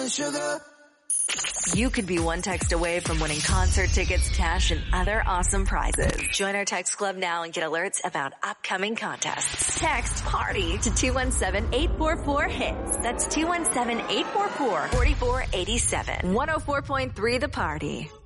sugar. You could be one text away from winning concert tickets, cash, and other awesome prizes. Join our text club now and get alerts about upcoming contests. Text PARTY to 217-844-HITS. That's 217-844-4487. 104.3 The Party.